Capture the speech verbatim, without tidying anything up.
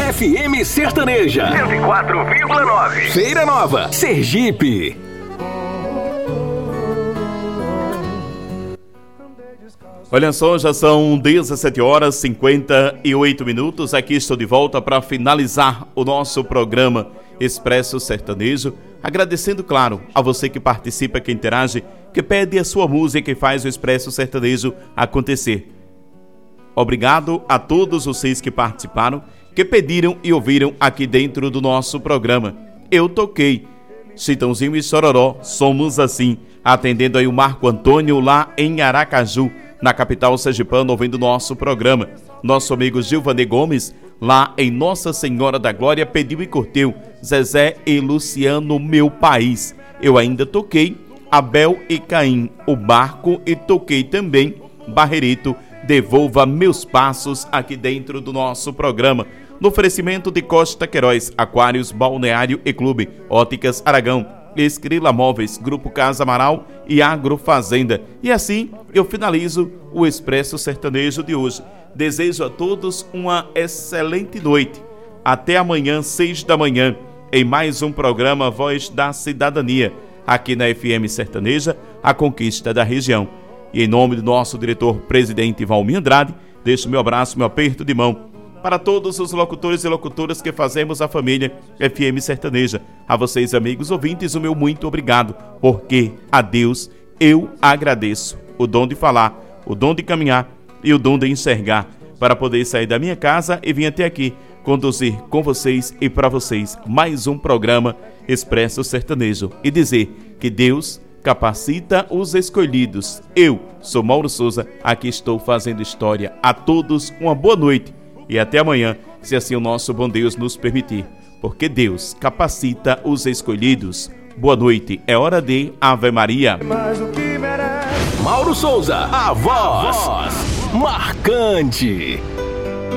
F M Sertaneja cento e quatro vírgula nove. Feira Nova, Sergipe. Olha só, já são dezessete horas e cinquenta e oito minutos. Aqui estou de volta para finalizar o nosso programa Expresso Sertanejo. Agradecendo, claro, a você que participa, que interage, que pede a sua música e faz o Expresso Sertanejo acontecer. Obrigado a todos vocês que participaram, que pediram e ouviram aqui dentro do nosso programa. Eu toquei Chitãozinho e Chororó, Somos Assim, atendendo aí o Marco Antônio lá em Aracaju, na capital sergipana, ouvindo nosso programa. Nosso amigo Gilvanê Gomes, lá em Nossa Senhora da Glória, pediu e curtiu Zezé e Luciano, Meu País. Eu ainda toquei Abel e Caim, O Barco, e toquei também Barreirito, Devolva Meus Passos, aqui dentro do nosso programa. No oferecimento de Costa Queiroz, Aquários, Balneário e Clube, Óticas Aragão, Escrila Móveis, Grupo Casa Amaral e Agrofazenda. E assim eu finalizo o Expresso Sertanejo de hoje. Desejo a todos uma excelente noite. Até amanhã, seis da manhã, em mais um programa Voz da Cidadania, aqui na F M Sertaneja, a conquista da região. E em nome do nosso diretor-presidente Valmir Andrade, deixo meu abraço, meu aperto de mão para todos os locutores e locutoras que fazemos a família F M Sertaneja. A vocês, amigos ouvintes, o meu muito obrigado, porque a Deus eu agradeço o dom de falar, o dom de caminhar e o dom de enxergar, para poder sair da minha casa e vir até aqui conduzir com vocês e para vocês mais um programa Expresso Sertanejo e dizer que Deus capacita os escolhidos. Eu sou Mauro Souza, aqui estou fazendo história. A todos uma boa noite e até amanhã, se assim o nosso bom Deus nos permitir, porque Deus capacita os escolhidos. Boa noite, é hora de Ave Maria. Mauro Souza, a voz marcante.